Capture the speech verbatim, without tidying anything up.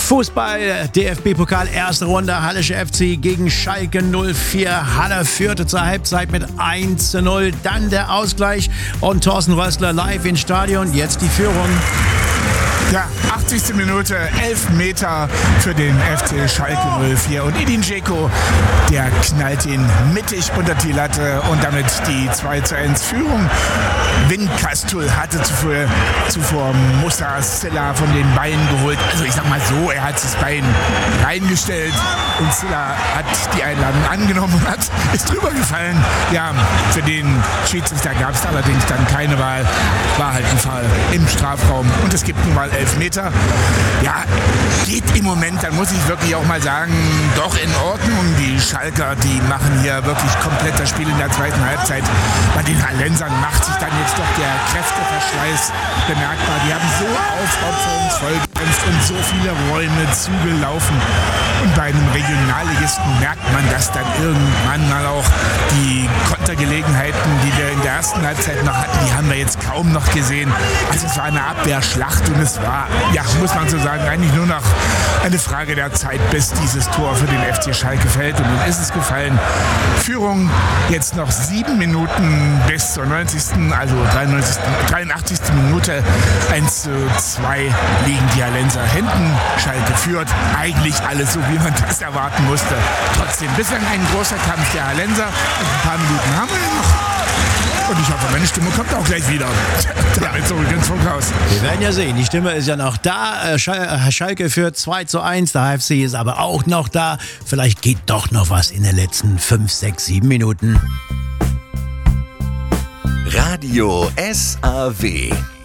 Fußball, D F B-Pokal, erste Runde, Hallische F C gegen Schalke null vier. Halle führte zur Halbzeit mit eins zu null. Dann der Ausgleich und Thorsten Rössler live ins Stadion. Jetzt die Führung. Ja, achtzigste Minute, elf Meter für den F C Schalke null vier. Und Edin Dzeko, der knallt ihn mittig unter die Latte und damit die zwei zu eins Führung. Wincastul hatte zuvor, zuvor Moussa Sylla von den Beinen geholt. Also ich sag mal so, er hat das Bein reingestellt und Sylla hat die Einladung angenommen und hat, ist drüber gefallen. Ja, für den Schiedsrichter gab es allerdings dann keine Wahl. War halt ein Fall im Strafraum und es gibt nun mal elf Meter. Ja, geht im Moment, dann muss ich wirklich auch mal sagen, doch in Ordnung. Die Schalker, die machen hier wirklich komplett das Spiel in der zweiten Halbzeit. Bei den Hallensern macht sich dann jetzt doch der Kräfteverschleiß bemerkbar. Die haben so aufopferungsvoll gekämpft und so viele Räume zugelaufen. Und bei einem Regionalligisten merkt man, dass dann irgendwann mal auch die Kontergelegenheiten, die wir in der ersten Halbzeit noch hatten, die haben wir jetzt kaum noch gesehen. Also es war eine Abwehrschlacht und es war, ja, muss man so sagen, eigentlich nur noch eine Frage der Zeit, bis dieses Tor für den F C Schalke fällt. Und nun ist es gefallen. Führung jetzt noch sieben Minuten bis zur neunzigsten also dreiundachtzigsten Minute. eins zu zwei liegen die Hallenser hinten. Schalke führt. Eigentlich alles so, wie man das erwarten musste. Trotzdem bislang ein großer Kampf der Hallenser. Ein paar Minuten haben wir noch. Und ich hoffe, meine Stimme kommt auch gleich wieder. Damit zurück ins Funkhaus. Wir werden ja sehen, die Stimme ist ja noch da. Schalke führt zwei zu eins, der H F C ist aber auch noch da. Vielleicht geht doch noch was in den letzten fünf, sechs, sieben Minuten. Radio S A W.